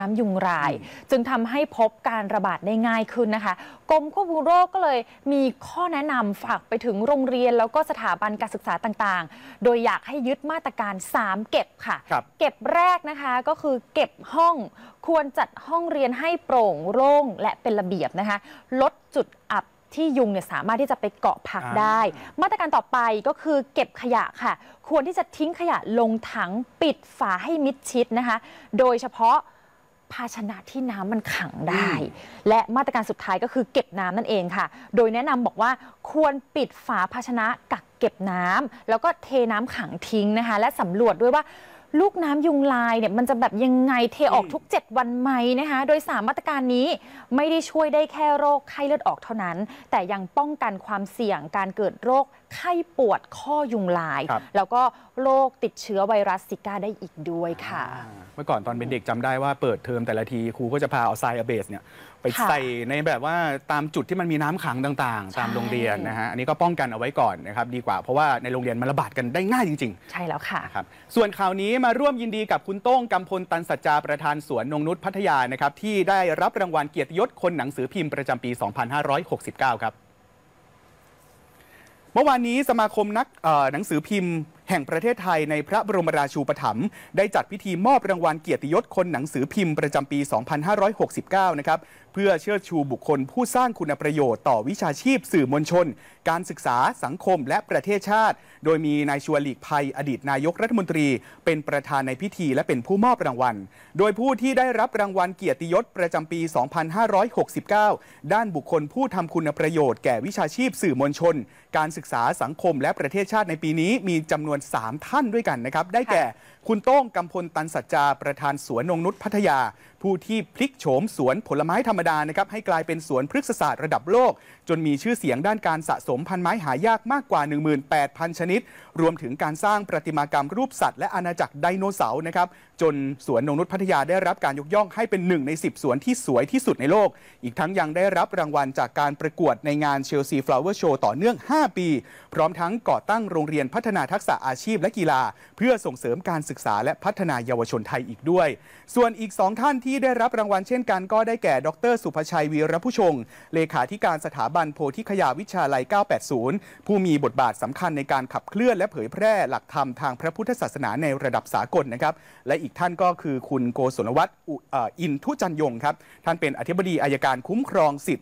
น้ำยุงลายจึงทำให้พบการระบาดได้ง่ายขึ้นนะคะกรมควบคุมโรคก็เลยมีข้อแนะนำฝากไปถึงโรงเรียนแล้วก็สถาบันการศึกษาต่างๆโดยอยากให้ยึดมาตรการ3เก็บค่ะเก็บแรกนะคะก็คือเก็บห้องควรจัดห้องเรียนให้โปร่งโล่งและเป็นระเบียบนะคะลดจุดอับที่ยุงเนี่ยสามารถที่จะไปเกาะพักได้มาตรการต่อไปก็คือเก็บขยะค่ะควรที่จะทิ้งขยะลงถังปิดฝาให้มิดชิดนะคะโดยเฉพาะภาชนะที่น้ำมันขังได้และมาตรการสุดท้ายก็คือเก็บน้ำนั่นเองค่ะโดยแนะนำบอกว่าควรปิดฝาภาชนะกักเก็บน้ำแล้วก็เทน้ำขังทิ้งนะคะและสำรวจด้วยว่าลูกน้ำยุงลายเนี่ยมันจะแบบยังไงเทออกทุก7วันไหมนะคะโดย3มาตรการนี้ไม่ได้ช่วยได้แค่โรคไข้เลือดออกเท่านั้นแต่ยังป้องกันความเสี่ยงการเกิดโรคไข้ปวดข้อยุงลายแล้วก็โรคติดเชื้อไวรัสซิก้าได้อีกด้วยค่ะเมื่อก่อนตอนเป็นเด็กจำได้ว่าเปิดเทอมแต่ละทีครูก็จะพาเอาทรายอะเบสเนี่ยไปใส่ในแบบว่าตามจุดที่มันมีน้ำขังต่างๆตามโรงเรียนนะฮะอันนี้ก็ป้องกันเอาไว้ก่อนนะครับดีกว่าเพราะว่าในโรงเรียนมันระบาดกันได้ง่ายจริงๆใช่แล้วค่ะครับส่วนข่าวนี้มาร่วมยินดีกับคุณโต้งกำพลตันสัจจาประธานสวนนงนุชพัทยานะครับที่ได้รับรางวัลเกียรติยศคนหนังสือพิมพ์ประจำปี 2569 ครับเมื่อวานนี้สมาคมนักหนังสือพิมพ์แห่งประเทศไทยในพระบรมราชูปถัมภ์ได้จัดพิธีมอบรางวัลเกียรติยศคนหนังสือพิมพ์ประจำปี 2569 นะครับเพื่อเชิดชูบุคคลผู้สร้างคุณประโยชน์ต่อวิชาชีพสื่อมวลชนการศึกษาสังคมและประเทศชาติโดยมีนายชวนหลีกภัยอดีตนายกรัฐมนตรีเป็นประธานในพิธีและเป็นผู้มอบรางวัลโดยผู้ที่ได้รับรางวัลเกียรติยศประจำปี 2569 ด้านบุคคลผู้ทำคุณประโยชน์แก่วิชาชีพสื่อมวลชนการศึกษาสังคมและประเทศชาติในปีนี้มีจำนวน3 ท่านด้วยกันนะครับได้แก่คุณโต้งกำพลตันสัจจาประธานสวนนงนุชพัทยาผู้ที่พลิกโฉมสวนผลไม้ธรรมดานะครับให้กลายเป็นสวนพฤกษศาสตร์ระดับโลกจนมีชื่อเสียงด้านการสะสมพันธุ์ไม้หายากมากกว่า 18,000 ชนิดรวมถึงการสร้างประติมากรรมรูปสัตว์และอาณาจักรไดโนเสาร์นะครับจนสวนนงนุชพัทยาได้รับการยกย่องให้เป็น1 ใน 10 สวนที่สวยที่สุดในโลกอีกทั้งยังได้รับรางวัลจากการประกวดในงาน Chelsea Flower Show ต่อเนื่อง 5 ปีพร้อมทั้งก่อตั้งโรงเรียนพัฒนาทักษะอาชีพและกีฬาเพื่อส่งเสริมการศึกษาและพัฒนาเยาวชนไทยอีกด้วยส่วนอีก2 ท่านที่ได้รับรางวัลเช่นกันก็ได้แก่ดร.สุภชัยวีรผู้ชงเลขาธิการสถาบันโพธิคยาวิชาลัย 980 ผู้มีบทบาทสำคัญในการขับเคลื่อนและเผยแพร่หลักธรรมทางพระพุทธศาสนาในระดับสากลนะครับและอีกท่านก็คือคุณโกศลวัฒน์อินทุจันยงครับท่านเป็นอธิบดีอัยการคุ้มครองสิทธิ